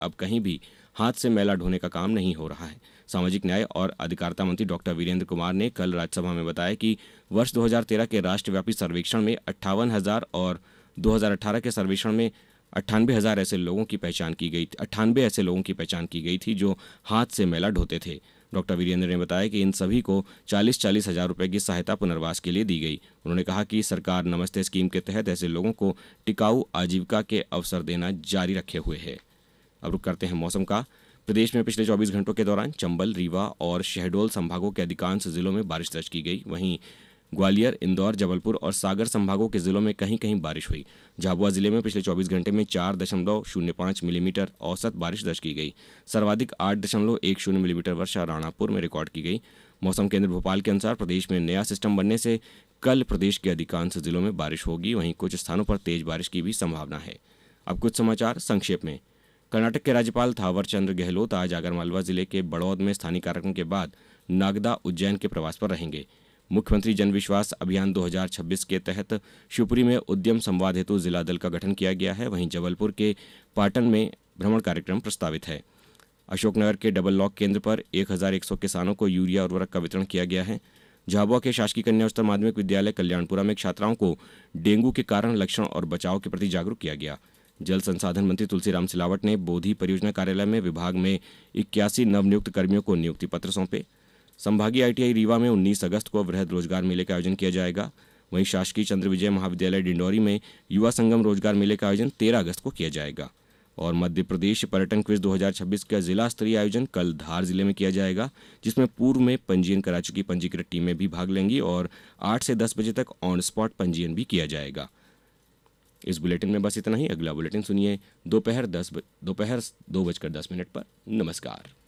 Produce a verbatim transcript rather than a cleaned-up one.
अब कहीं भी हाथ से मैला ढोने का काम नहीं हो रहा है। सामाजिक न्याय और अधिकारिता मंत्री डॉक्टर वीरेंद्र कुमार ने कल राज्यसभा में बताया कि वर्ष दो हज़ार तेरह के राष्ट्रव्यापी सर्वेक्षण में अट्ठावन हजार और दो हज़ार अठारह के सर्वेक्षण में अट्ठानबे हजार ऐसे लोगों की पहचान की गई अट्ठानबे ऐसे लोगों की पहचान की गई थी जो हाथ से मैला ढोते थे। डॉक्टर वीरेंद्र ने बताया कि इन सभी को चालीस चालीस हजार रुपए की सहायता पुनर्वास के लिए दी गई। उन्होंने कहा कि सरकार नमस्ते स्कीम के तहत ऐसे लोगों को टिकाऊ आजीविका के अवसर देना जारी रखे हुए है। अब रुक करते हैं मौसम का। प्रदेश में पिछले चौबीस घंटों के दौरान चंबल, रीवा और शहडोल संभागों के अधिकांश जिलों में बारिश दर्ज की गई। वहीं ग्वालियर, इंदौर, जबलपुर और सागर संभागों के जिलों में कहीं कहीं बारिश हुई। झाबुआ जिले में पिछले चौबीस घंटे में चार दशमलव शून्य पाँच मिलीमीटर औसत बारिश दर्ज की गई। सर्वाधिक आठ दशमलव एक शून्य मिलीमीटर वर्षा राणापुर में रिकॉर्ड की गई। मौसम केंद्र भोपाल के अनुसार प्रदेश में नया सिस्टम बनने से कल प्रदेश के अधिकांश जिलों में बारिश होगी। वहीं कुछ स्थानों पर तेज बारिश की भी संभावना है। अब कुछ समाचार संक्षेप में। कर्नाटक के राज्यपाल थावर चंद गहलोत आज आगरमालवा जिले के बड़ौद में स्थानीय कार्यक्रम के बाद नागदा, उज्जैन के प्रवास पर रहेंगे। मुख्यमंत्री जन विश्वास अभियान दो हज़ार छब्बीस के तहत शिवपुरी में उद्यम संवाद हेतु जिला दल का गठन किया गया है। वहीं जबलपुर के पाटन में भ्रमण कार्यक्रम प्रस्तावित है। अशोकनगर के डबल लॉक केंद्र पर एक हज़ार एक सौ किसानों को यूरिया उर्वरक का वितरण किया गया है। झाबुआ के शासकीय कन्या उच्चतर माध्यमिक विद्यालय कल्याणपुरा में छात्राओं को डेंगू के कारण, लक्षण और बचाव के प्रति जागरूक किया गया। जल संसाधन मंत्री तुलसीराम सिलावट ने बोधी परियोजना कार्यालय में विभाग में इक्यासी नवनियुक्त कर्मियों को नियुक्ति पत्र सौंपे। संभागीय आईटीआई रीवा में उन्नीस अगस्त को वृहद रोजगार मेले का आयोजन किया जाएगा। वहीं शासकीय चंद्र विजय महाविद्यालय डिंडौरी में युवा संगम रोजगार मेले का आयोजन तेरह अगस्त को किया जाएगा। और मध्य प्रदेश पर्यटन क्विज दो हज़ार छब्बीस का जिला स्तरीय आयोजन कल धार जिले में किया जाएगा, जिसमें पूर्व में पंजीयन करा चुकी पंजीकृत टीमें भी भाग लेंगी और आठ से दस बजे तक ऑन स्पॉट पंजीयन भी किया जाएगा। इस बुलेटिन में बस इतना ही। अगला बुलेटिन सुनिए दोपहर दस दोपहर दो बजकर दस मिनट पर। नमस्कार।